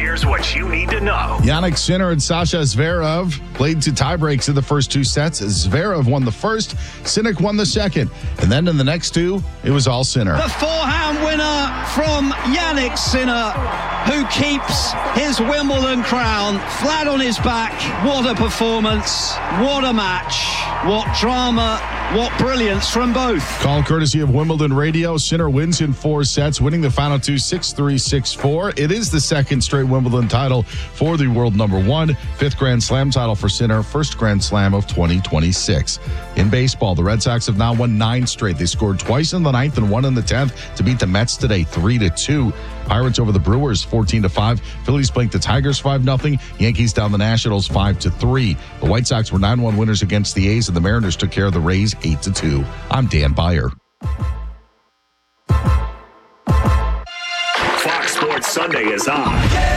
Here's what you need to know. Jannik Sinner and Sasha Zverev played to tiebreaks in the first two sets. Zverev won the first, Sinner won the second. And then in the next two, it was all Sinner. The forehand winner from Jannik Sinner, who keeps his Wimbledon crown flat on his back. What a performance. What a match. What drama. What brilliance from both. Call courtesy of Wimbledon Radio. Sinner wins in 4 sets, winning the final two 6-3, 6-4. It is the second straight Wimbledon title for the world number one. 5th Grand Slam title for Sinner, first Grand Slam of 2026. In baseball, the Red Sox have now won 9 straight. They scored twice in the 9th and 1 in the 10th to beat the Mets today 3-2. Pirates over the Brewers 14-5. Phillies blanked the Tigers 5-0. Yankees down the Nationals 5-3. The White Sox were 9-1 winners against the A's, and the Mariners took care of the Rays 8-2. I'm Dan Beyer. Fox Sports Sunday is on.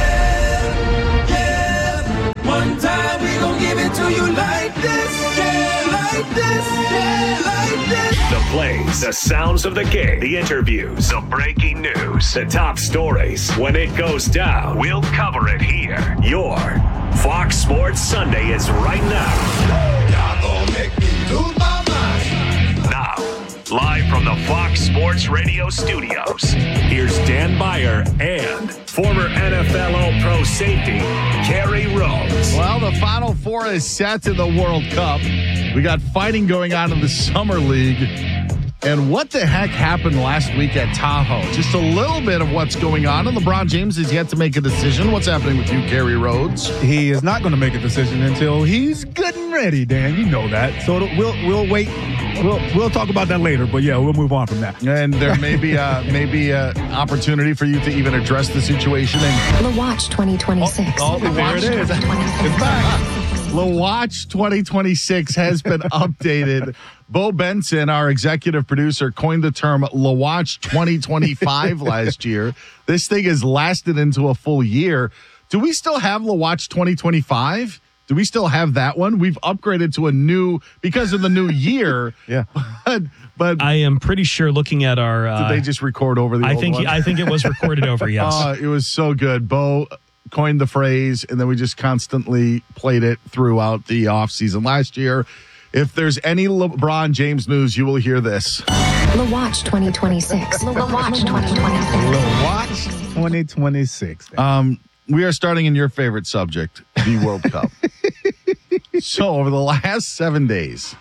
One time we gon' give it to you like this. Yeah, like this. Yeah, like this. The plays, the sounds of the game, the interviews, the breaking news, the top stories. When it goes down, we'll cover it here. Your Fox Sports Sunday is right now. Y'all gon' make me lose my mind. Now, live from the Fox Sports Radio studios, here's Dan Beyer and former NFL All-Pro safety, Kerry Rhodes. Well, the Final Four is set in the World Cup. We got fighting going on in the Summer League. And what the heck happened last week at Tahoe? Just a little bit of what's going on. And LeBron James has yet to make a decision. What's happening with you, Kerry Rhodes? He is not going to make a decision until he's good and ready, Dan. You know that. So we'll wait. We'll talk about that later. But yeah, we'll move on from that. And there may be a opportunity for you to even address the situation. The Watch 2026. There it is. It's back. The Watch 2026 has been updated. Bo Benson, our executive producer, coined the term La Watch 2025 last year. This thing has lasted into a full year. Do we still have La Watch 2025? Do we still have that one? We've upgraded to a new, because of the new year. Yeah. But I am pretty sure looking at our... did they just record over the old one? I think it was recorded over, yes. It was so good. Bo coined the phrase, and then we just constantly played it throughout the offseason last year. If there's any LeBron James news, you will hear this. The Watch 2026. The Watch 2026. The Watch 2026. We are starting in your favorite subject, the World Cup. So over the last 7 days,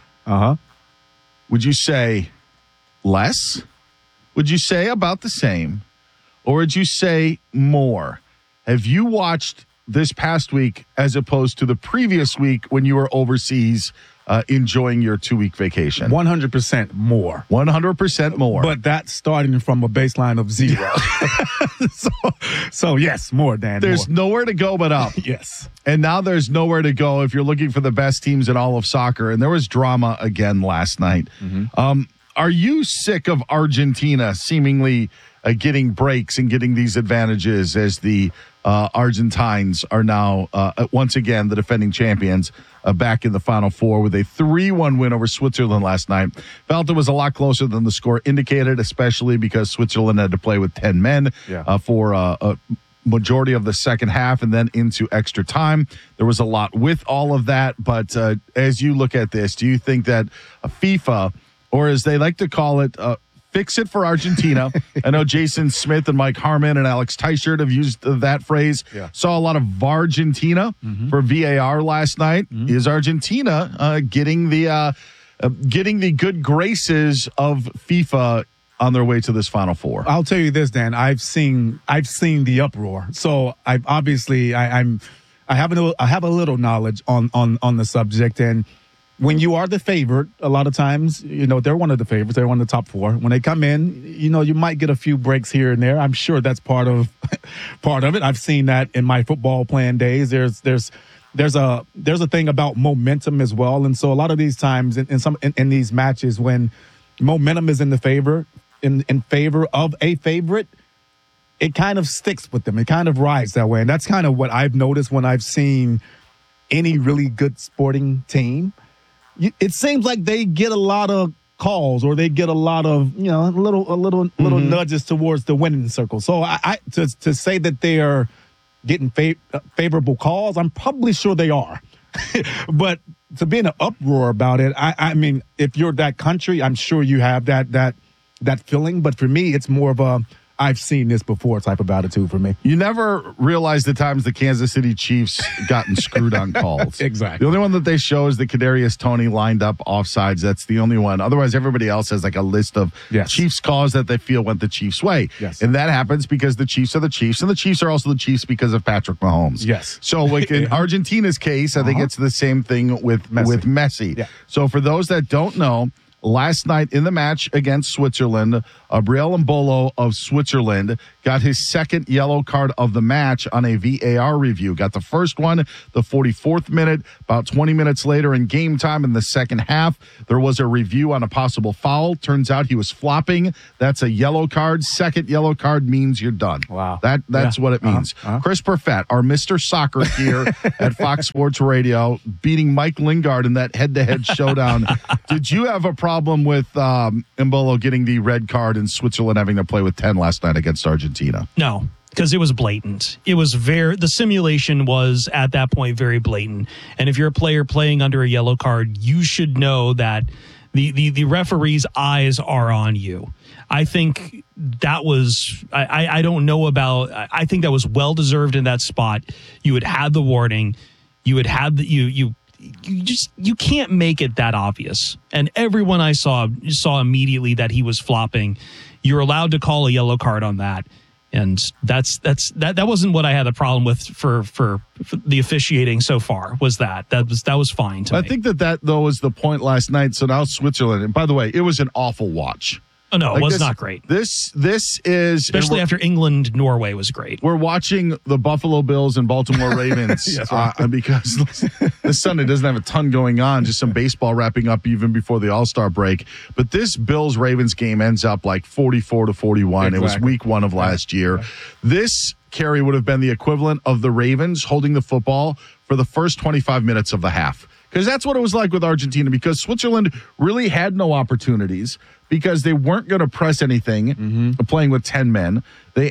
would you say less? Would you say about the same? Or would you say more? Have you watched this past week as opposed to the previous week when you were overseas enjoying your 2-week vacation? 100% more. 100% more. But that's starting from a baseline of 0. so yes, more, Dan. There's nowhere to go but up. Yes. And now there's nowhere to go if you're looking for the best teams in all of soccer. And there was drama again last night. Are you sick of Argentina seemingly getting breaks and getting these advantages as the Argentines are now, once again, the defending champions back in the Final Four with a 3-1 win over Switzerland last night? Felt it was a lot closer than the score indicated, especially because Switzerland had to play with 10 men for a majority of the second half and then into extra time. There was a lot with all of that. But as you look at this, do you think that FIFA, or as they like to call it, fix it for Argentina? I know Jason Smith and Mike Harmon and Alex Teichert have used that phrase. Saw a lot of Vargentina for VAR last night. Is Argentina getting the good graces of FIFA on their way to this Final Four? I'll tell you this, Dan. I've seen the uproar. So I have a little knowledge on the subject. And when you are the favorite, a lot of times, they're one of the favorites. They're one of the top 4. When they come in, you might get a few breaks here and there. I'm sure that's part of it. I've seen that in my football playing days. There's a thing about momentum as well. And so a lot of these times in these matches, when momentum is in favor of a favorite, it kind of sticks with them. It kind of rides that way. And that's kind of what I've noticed when I've seen any really good sporting team. It seems like they get a lot of calls, or they get a lot of little nudges towards the winning circle. So to say that they are getting favorable calls? I'm probably sure they are. But to be in an uproar about it, I mean, if you're that country, I'm sure you have that feeling. But for me, it's more of a I've seen this before type of attitude for me. You never realize the times the Kansas City Chiefs gotten screwed on calls. Exactly. The only one that they show is the Kadarius Toney lined up offsides. That's the only one. Otherwise, everybody else has like a list of Chiefs calls that they feel went the Chiefs' way. Yes. And that happens because the Chiefs are the Chiefs, and the Chiefs are also the Chiefs because of Patrick Mahomes. Yes. So like in Argentina's case, I think it's the same thing with Messi. Yeah. So for those that don't know, last night in the match against Switzerland, Breel Embolo of Switzerland got his second yellow card of the match on a VAR review. Got the first one, the 44th minute. About 20 minutes later in game time in the second half, there was a review on a possible foul. Turns out he was flopping. That's a yellow card. Second yellow card means you're done. Wow. That's what it means. Chris Perfett, our Mr. Soccer here at Fox Sports Radio, beating Mike Lingard in that head-to-head showdown. Did you have a problem with Embolo getting the red card and Switzerland having to play with 10 last night against Argentina? No, because it was blatant. It was the simulation was at that point very blatant. And if you're a player playing under a yellow card, you should know that the referee's eyes are on you. I think that was, I don't know about, I think that was well deserved in that spot. You had had the warning. You had had you can't make it that obvious. And everyone I saw immediately that he was flopping. You're allowed to call a yellow card on that. And that wasn't what I had a problem with for the officiating so far. That was fine to me. I think that though was the point last night. So now Switzerland, and by the way, it was an awful watch. Oh, no, it was not great. This is especially after England, Norway was great. We're watching the Buffalo Bills and Baltimore Ravens because this Sunday doesn't have a ton going on, just some baseball wrapping up even before the All-Star break. But this Bills-Ravens game ends up like 44-41. Exactly. It was week 1 of last year. Right. This, Kerry, would have been the equivalent of the Ravens holding the football for the first 25 minutes of the half. Because that's what it was like with Argentina, because Switzerland really had no opportunities because they weren't going to press anything playing with 10 men.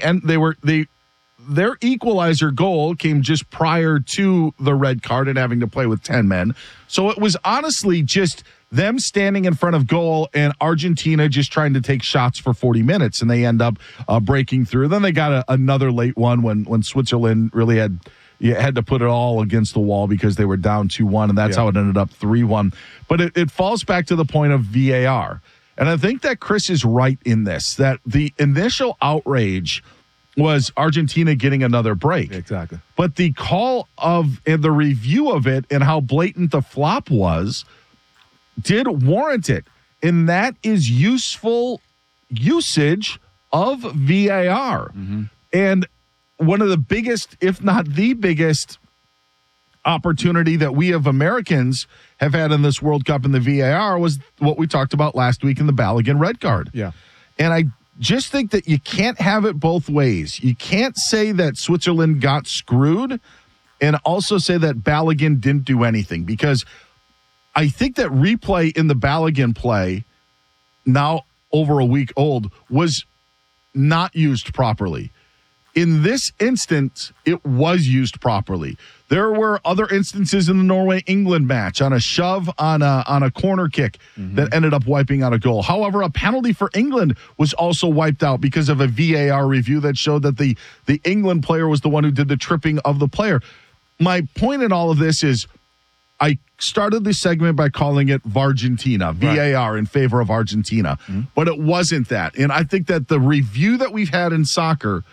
Their equalizer goal came just prior to the red card and having to play with 10 men. So it was honestly just them standing in front of goal and Argentina just trying to take shots for 40 minutes, and they end up breaking through. Then they got another late one when Switzerland really had to put it all against the wall because they were down 2-1, and that's how it ended up 3-1. But it falls back to the point of VAR. And I think that Chris is right in this, that the initial outrage was Argentina getting another break. Exactly. But the call of and the review of it and how blatant the flop was did warrant it. And that is useful usage of VAR. And one of the biggest, if not the biggest, opportunity that we of Americans have had in this World Cup in the VAR was what we talked about last week in the Balogun red card. Yeah. And I just think that you can't have it both ways. You can't say that Switzerland got screwed and also say that Balogun didn't do anything, because I think that replay in the Balogun play, now over a week old, was not used properly. In this instance, it was used properly. There were other instances in the Norway-England match on a shove on a corner kick that ended up wiping out a goal. However, a penalty for England was also wiped out because of a VAR review that showed that the England player was the one who did the tripping of the player. My point in all of this is I started this segment by calling it Vargentina, VAR in favor of Argentina, but it wasn't that. And I think that the review that we've had in soccer,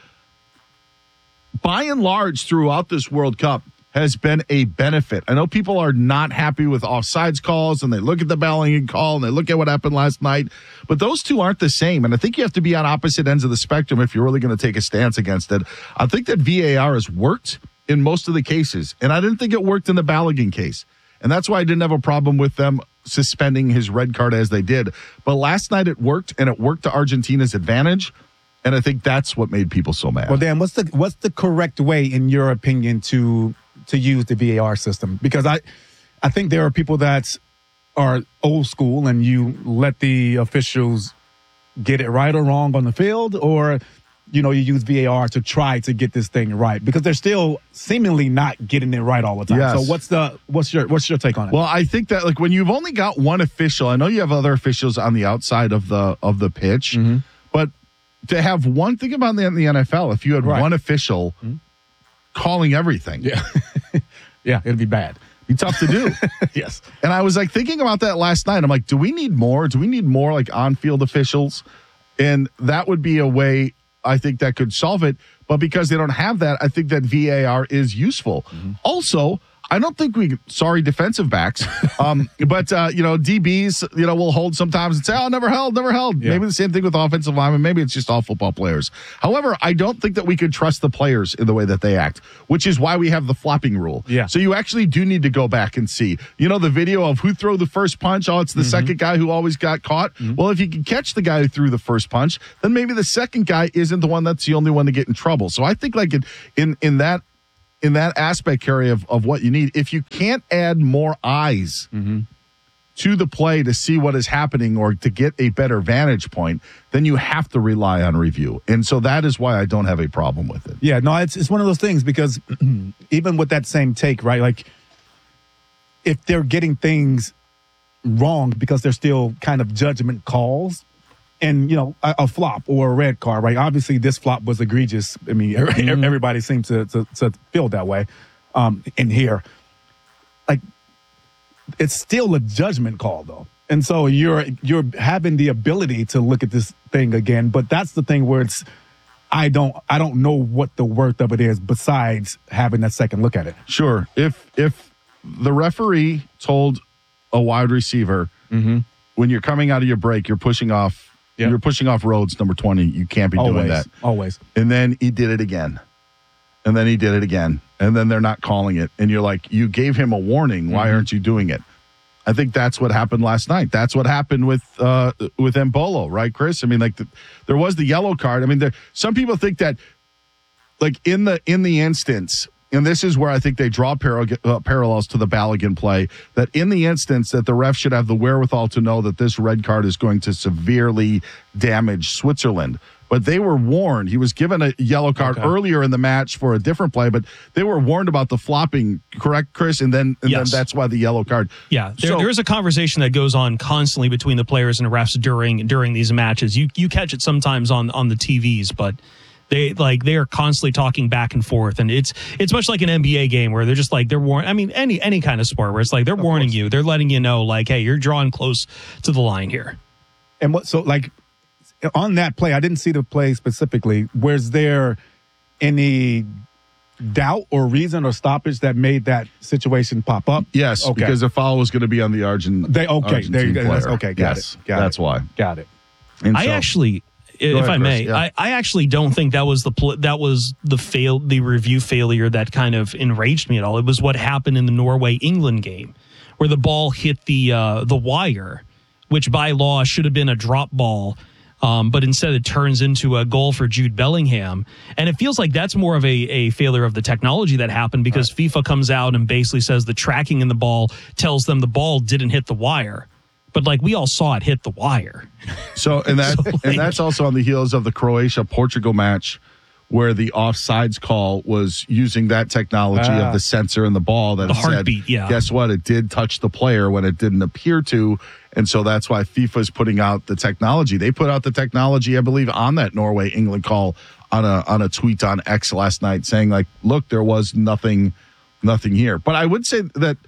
by and large, throughout this World Cup, has been a benefit. I know people are not happy with offsides calls, and they look at the Balogun call, and they look at what happened last night, but those two aren't the same, and I think you have to be on opposite ends of the spectrum if you're really going to take a stance against it. I think that VAR has worked in most of the cases, and I didn't think it worked in the Balogun case, and that's why I didn't have a problem with them suspending his red card as they did. But last night it worked, and it worked to Argentina's advantage. And I think that's what made people so mad. Well, Dan, what's the correct way, in your opinion, to use the VAR system? Because I think there are people that are old school and you let the officials get it right or wrong on the field, or you use VAR to try to get this thing right, because they're still seemingly not getting it right all the time. Yes. So what's your take on it? Well, I think that like when you've only got one official, I know you have other officials on the outside of the pitch, but to have one thing about the NFL, if you had one official calling everything, yeah, it'd be bad. be tough to do. Yes. And I was like thinking about that last night. I'm like, do we need more? Do we need more like on-field officials? And that would be a way I think that could solve it. But because they don't have that, I think that VAR is useful. Also, I don't think sorry, defensive backs. But DBs, will hold sometimes and say, oh, never held. Yeah. Maybe the same thing with offensive linemen. Maybe it's just all football players. However, I don't think that we could trust the players in the way that they act, which is why we have the flopping rule. Yeah. So you actually do need to go back and see, the video of who threw the first punch. Oh, it's the second guy who always got caught. Well, if you can catch the guy who threw the first punch, then maybe the second guy isn't the one that's the only one to get in trouble. So I think like in that aspect, Kerry, of what you need, if you can't add more eyes to the play to see what is happening or to get a better vantage point, then you have to rely on review. And so that is why I don't have a problem with it. Yeah, no, it's one of those things, because even with that same take, right, like if they're getting things wrong because they're still kind of judgment calls, and, a flop or a red card, right? Obviously, this flop was egregious. I mean, everybody seemed to feel that way in here. Like, it's still a judgment call, though. And so you're having the ability to look at this thing again. But that's the thing where I don't know what the worth of it is besides having that second look at it. Sure. If the referee told a wide receiver, when you're coming out of your break, you're pushing off Rhodes, number 20. You can't be doing that. Always. And then he did it again. And then he did it again. And then they're not calling it. And you're like, you gave him a warning. Why aren't you doing it? I think that's what happened last night. That's what happened with Embolo, right, Chris? I mean, like there was the yellow card. I mean, some people think that, like in the instance, and this is where I think they draw parallels to the Balogun play, that in the instance that the ref should have the wherewithal to know that this red card is going to severely damage Switzerland. But they were warned. He was given a yellow card earlier in the match for a different play, but they were warned about the flopping, correct, Chris? And then that's why the yellow card. Yeah, there is a conversation that goes on constantly between the players and the refs during these matches. You catch it sometimes on the TVs, but they are constantly talking back and forth, and it's much like an NBA game where they're just like they're warning. I mean, any kind of sport where it's like they're warning you, they're letting you know, like, hey, you're drawing close to the line here. And on that play, I didn't see the play specifically. Was there any doubt or reason or stoppage that made that situation pop up? Yes, because the foul was going to be on the Argentine there you go. player. Okay, got it. That's why. Got it. And I actually, if I may, I actually don't think that was the review failure that kind of enraged me at all. It was what happened in the Norway-England game, where the ball hit the wire, which by law should have been a drop ball. But instead it turns into a goal for Jude Bellingham. And it feels like that's more of a failure of the technology that happened, because FIFA comes out and basically says the tracking in the ball tells them the ball didn't hit the wire. But we all saw it hit the wire. So, and that's also on the heels of the Croatia-Portugal match, where the offsides call was using that technology of the sensor in the ball that the heartbeat, said, guess what? It did touch the player when it didn't appear to. And so that's why FIFA's putting out the technology. They put out the technology, I believe, on that Norway-England call on a tweet on X last night saying, like, look, there was nothing here. But I would say that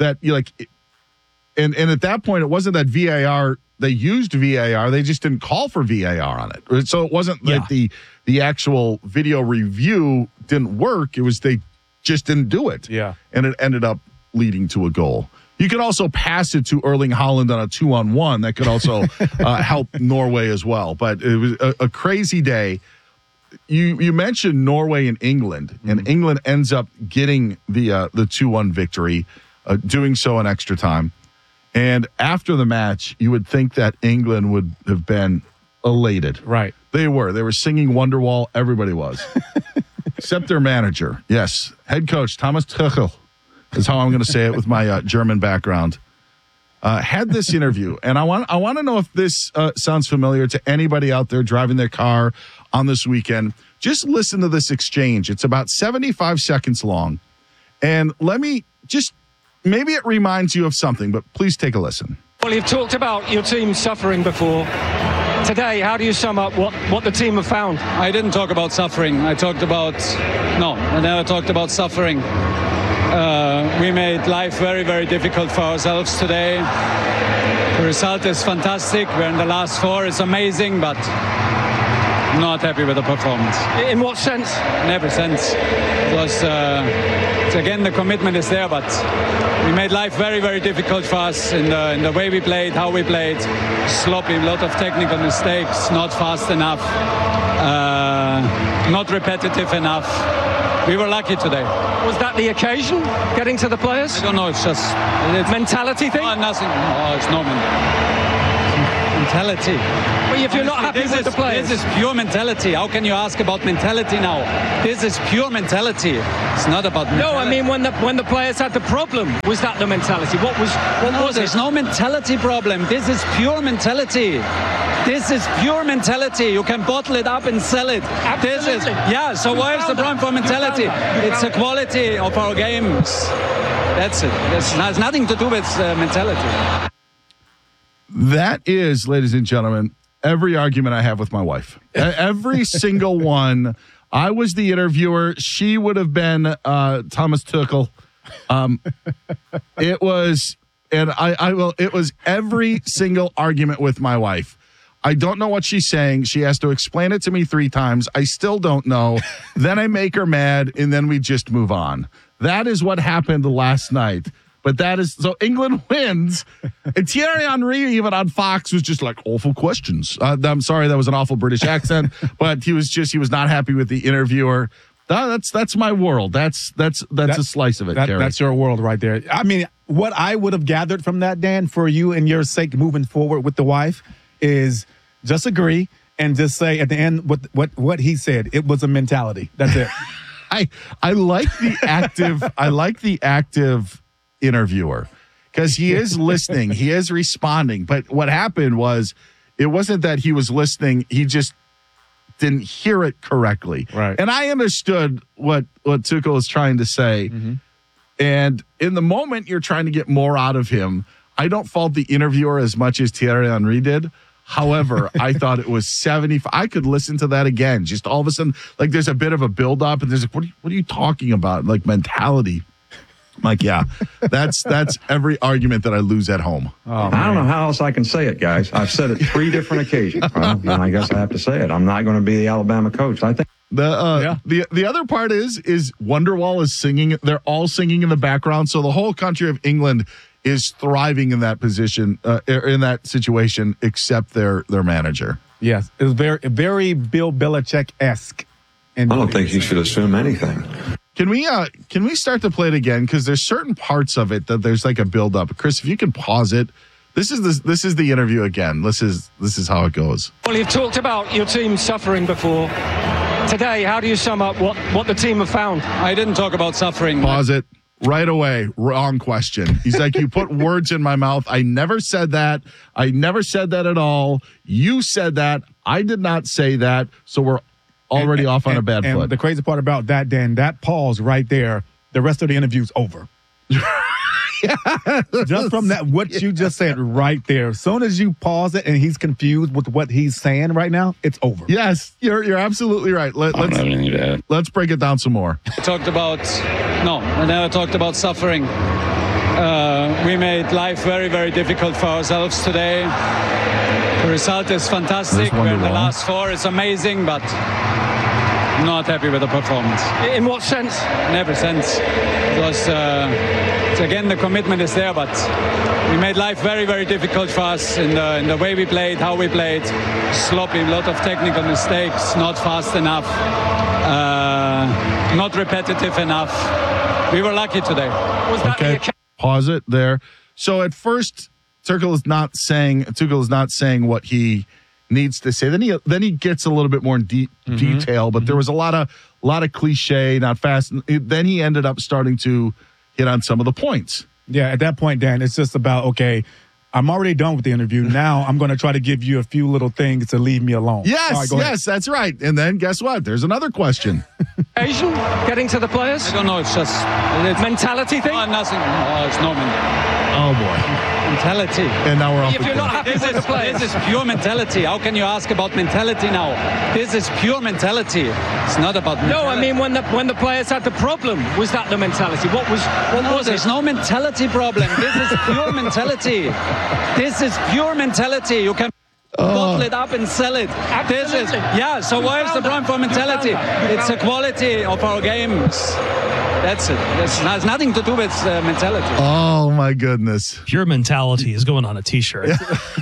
and at that point, it wasn't that VAR, they used VAR, they just didn't call for VAR on it. So it wasn't like the actual video review didn't work. It was they just didn't do it. Yeah. And it ended up leading to a goal. You could also pass it to Erling Haaland on a 2-on-1. That could also help Norway as well. But it was a crazy day. You mentioned Norway and England, and England ends up getting the 2-1 victory, doing so in extra time. And after the match, you would think that England would have been elated. Right. They were singing Wonderwall. Everybody was. Except their manager. Yes. Head coach Thomas Tuchel is how I'm going to say it with my German background. Had this interview, and I want to know if this sounds familiar to anybody out there driving their car on this weekend. Just listen to this exchange. It's about 75 seconds long. And let me just, maybe it reminds you of something, but please take a listen. Well, you've talked about your team suffering before. Today, how do you sum up what the team have found? I didn't talk about suffering. I never talked about suffering. We made life very, very difficult for ourselves today. The result is fantastic. We're in the last four. It's amazing, but not happy with the performance. In what sense? In every sense. Because, again, the commitment is there, but we made life very, very difficult for us in the way we played, how we played. Sloppy, a lot of technical mistakes, not fast enough, not repetitive enough. We were lucky today. Was that the occasion, getting to the players? I don't know, it's mentality thing? Nothing. Oh, it's no mentality. Well, if you're not happy with the players. This is pure mentality. How can you ask about mentality now? This is pure mentality. It's not about mentality. No, I mean when the players had the problem, was that the mentality? What was there's no mentality problem. This is pure mentality. This is pure mentality. You can bottle it up and sell it. Absolutely. So where's the problem for mentality? It's the quality of our games. That's it. It has nothing to do with mentality. That is, ladies and gentlemen, every argument I have with my wife. Every single one. I was the interviewer. She would have been Thomas Tuchel. It was, and it was every single argument with my wife. I don't know what she's saying. She has to explain it to me 3 times. I still don't know. Then I make her mad, and then we just move on. That is what happened last night. But that is, so England wins. And Thierry Henry, even on Fox, was just like, awful questions. I'm sorry, that was an awful British accent, but he was not happy with the interviewer. That's my world. That's a slice of it, Gary. That's your world right there. I mean, what I would have gathered from that, Dan, for you and your sake moving forward with the wife is just agree and just say at the end what he said. It was a mentality. That's it. I like the active interviewer because he is listening, he is responding. But what happened was, it wasn't that he was listening, he just didn't hear it correctly. Right. And I understood what Tuchel is trying to say. Mm-hmm. And in the moment, you're trying to get more out of him. I don't fault the interviewer as much as Thierry Henry did. However, I thought it was 75. I could listen to that again. Just all of a sudden, like there's a bit of a buildup, and there's like, what are you talking about? Like mentality. I'm like, yeah, that's every argument that I lose at home. I don't know how else I can say it, guys. I've said it 3 different occasions. And I guess I have to say it. I'm not going to be the Alabama coach. I think the other part is Wonderwall is singing. They're all singing in the background, so the whole country of England is thriving in that position, in that situation, except their manager. Yes, it was very Bill Belichick-esque. I don't think you should assume anything. Can we start to play it again? Because there's certain parts of it that there's like a build up. Chris, if you can pause it. This is the interview again. This is how it goes. Well, you've talked about your team suffering before. Today, how do you sum up what the team have found? I didn't talk about suffering. Pause it. Right away. Wrong question. He's like, you put words in my mouth. I never said that. I never said that at all. You said that. I did not say that. So we're already off on a bad foot. And the crazy part about that, Dan, that pause right there, the rest of the interview's over. Just from that, what you just said right there. As soon as you pause it and he's confused with what he's saying right now, it's over. Yes, you're absolutely right. Let's break it down some more. I never talked about suffering. We made life very, very difficult for ourselves today. The result is fantastic. We're in the last 4. It's amazing, but not happy with the performance. In what sense? In every sense. Because, again, the commitment is there, but we made life very, very difficult for us in the way we played, how we played. Sloppy, a lot of technical mistakes, not fast enough, not repetitive enough. We were lucky today. Was that okay? Pause it there. So at first, Tuchel is not saying what he needs to say. Then he gets a little bit more in detail, but there was a lot of cliche, not fast. Then he ended up starting to hit on some of the points. Yeah, at that point, Dan, it's just about, okay, I'm already done with the interview. Now I'm going to try to give you a few little things to leave me alone. Yes, All right, go ahead. that's right. And then guess what? There's another question. Asian getting to the players? I don't know. It's just Mentality thing? nothing. Oh, it's no Oh, boy. mentality. And now we're off. If you're not happy with the players. This is pure mentality. How can you ask about mentality now? This is pure mentality. It's not about mentality. No, I mean when the players had the problem, was that the mentality? What was There's it? no mentality problem. This is pure mentality. This is pure mentality. You can bottle it up and sell it. This is so why is the problem for mentality? It's the quality of our games. That's it. It has nothing to do with mentality. Oh, my goodness. Pure mentality is going on a T-shirt.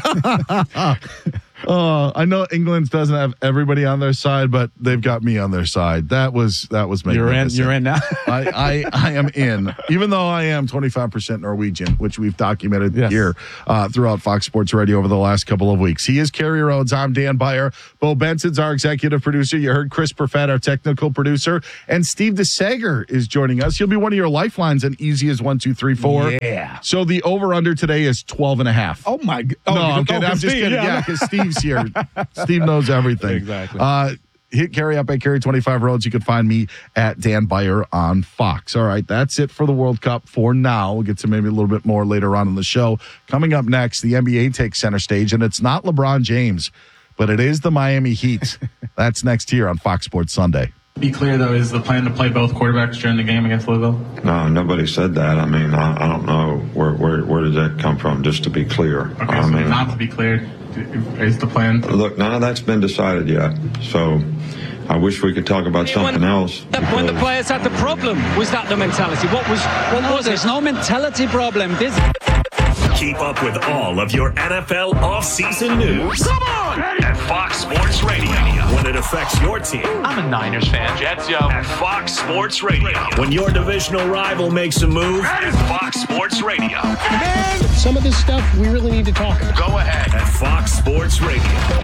I know England doesn't have everybody on their side, but they've got me on their side. That was magnificent. You're in now. I am in, even though I am 25% Norwegian, which we've documented here throughout Fox Sports Radio over the last couple of weeks. He is Kerry Rhodes. I'm Dan Beyer. Bo Benson's our executive producer. You heard Chris Perfett, our technical producer, and Steve DeSager is joining us. He'll be one of your lifelines and easy as 1, 2, 3, 4. Yeah. So the over/under today is 12.5. Oh my God. No, I'm kidding. I'm just kidding. Yeah, because Steve's here. Steve knows everything. Exactly. Hit Kerry up at Kerry25 Rhodes. You can find me at Dan Beyer on Fox. All right, that's it for the World Cup for now. We'll get to maybe a little bit more later on in the show. Coming up next, the NBA takes center stage, and it's not LeBron James, but it is the Miami Heat. That's next here on Fox Sports Sunday. Be clear, though, is the plan to play both quarterbacks during the game against Louisville? No, nobody said that. I mean, I don't know where did that come from, just to be clear. Okay, so not to be clear, is the plan? Look, none of that's been decided yet. So I wish we could talk about something else. When the players had the problem, was that the mentality? What was There's no mentality problem. Keep up with all of your NFL offseason news. Come on! At Fox Sports Radio. When it affects your team. I'm a Niners fan. Jets, yo. At Fox Sports Radio. When your divisional rival makes a move. At Fox Sports Radio. Some of this stuff we really need to talk about. Go ahead. At Fox Sports Radio.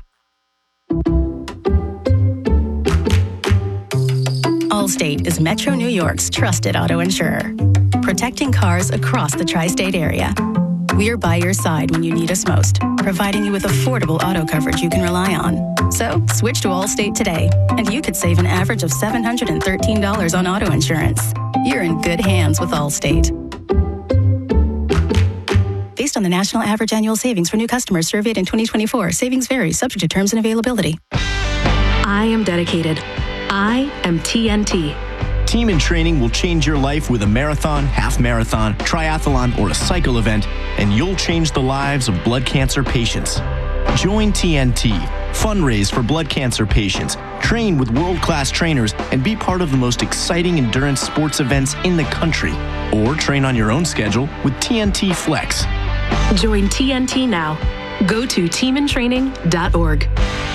Allstate is Metro New York's trusted auto insurer, protecting cars across the tri-state area. We're by your side when you need us most, providing you with affordable auto coverage you can rely on. So, switch to Allstate today, and you could save an average of $713 on auto insurance. You're in good hands with Allstate. Based on the national average annual savings for new customers surveyed in 2024, savings vary, subject to terms and availability. I am dedicated. I am TNT. Team in Training will change your life with a marathon, half marathon, triathlon, or a cycle event, and you'll change the lives of blood cancer patients. Join TNT, fundraise for blood cancer patients, train with world-class trainers, and be part of the most exciting endurance sports events in the country. Or train on your own schedule with TNT Flex. Join TNT now. Go to teamintraining.org.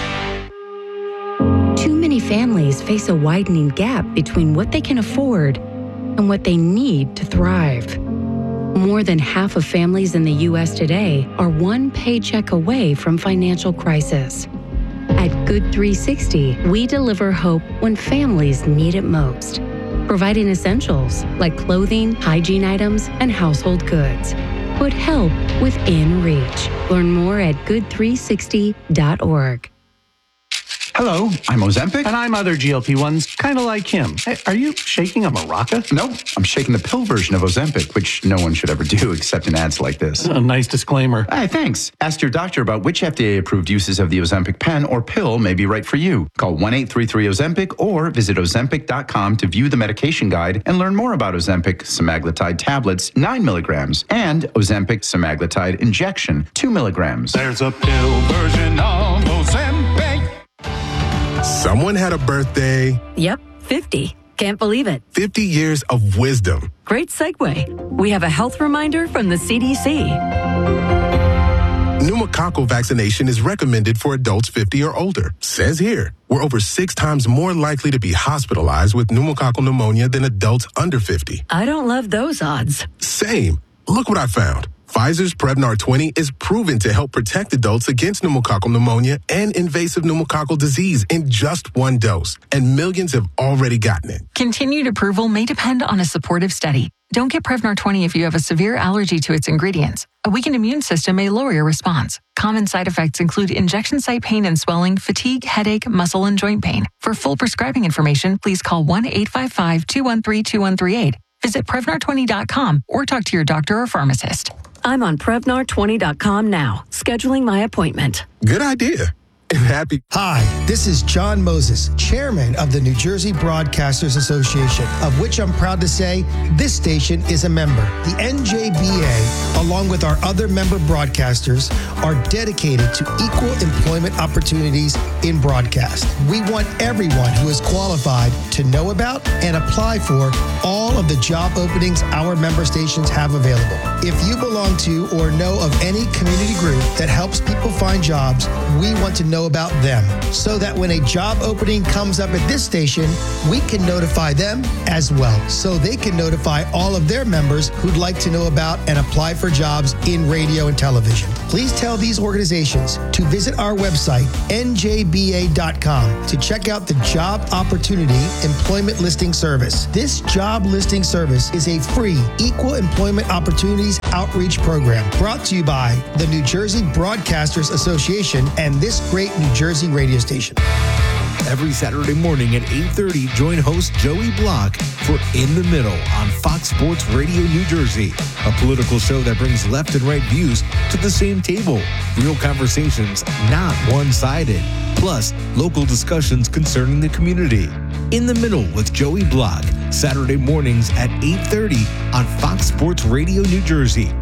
Too many families face a widening gap between what they can afford and what they need to thrive. More than half of families in the U.S. today are one paycheck away from financial crisis. At Good 360, we deliver hope when families need it most, providing essentials like clothing, hygiene items, and household goods. Put help within reach. Learn more at good360.org. Hello, I'm Ozempic. And I'm other GLP-1s, kind of like him. Hey, are you shaking a maraca? No, I'm shaking the pill version of Ozempic, which no one should ever do except in ads like this. A nice disclaimer. Hey, thanks. Ask your doctor about which FDA-approved uses of the Ozempic pen or pill may be right for you. Call 1-833-OZEMPIC or visit Ozempic.com to view the medication guide and learn more about Ozempic semaglutide tablets, 9 milligrams, and Ozempic semaglutide injection, 2 milligrams. There's a pill version of Ozempic. Someone had a birthday. Yep, 50. Can't believe it. 50 years of wisdom. Great segue. We have a health reminder from the CDC. Pneumococcal vaccination is recommended for adults 50 or older. Says here, we're over 6 times more likely to be hospitalized with pneumococcal pneumonia than adults under 50. I don't love those odds. Same. Look what I found. Pfizer's Prevnar 20 is proven to help protect adults against pneumococcal pneumonia and invasive pneumococcal disease in just 1 dose, and millions have already gotten it. Continued approval may depend on a supportive study. Don't get Prevnar 20 if you have a severe allergy to its ingredients. A weakened immune system may lower your response. Common side effects include injection site pain and swelling, fatigue, headache, muscle, and joint pain. For full prescribing information, please call 1-855-213-2138. Visit Prevnar20.com or talk to your doctor or pharmacist. I'm on Prevnar20.com now, scheduling my appointment. Good idea. Happy. Hi, this is John Moses, chairman of the New Jersey Broadcasters Association, of which I'm proud to say this station is a member. The NJBA, along with our other member broadcasters, are dedicated to equal employment opportunities in broadcast. We want everyone who is qualified to know about and apply for all of the job openings our member stations have available. If you belong to or know of any community group that helps people find jobs, we want to know about them so that when a job opening comes up at this station, we can notify them as well so they can notify all of their members who'd like to know about and apply for jobs in radio and television. Please tell these organizations to visit our website, njba.com, to check out the Job Opportunity Employment Listing Service. This job listing service is a free Equal Employment Opportunities Outreach Program brought to you by the New Jersey Broadcasters Association and this great New Jersey radio station. Every Saturday morning at 8:30, join host Joey Block for In the Middle on Fox Sports Radio New Jersey, a political show that brings left and right views to the same table. Real conversations, not one-sided. Plus, local discussions concerning the community. In the Middle with Joey Block, Saturday mornings at 8:30 on Fox Sports Radio New Jersey.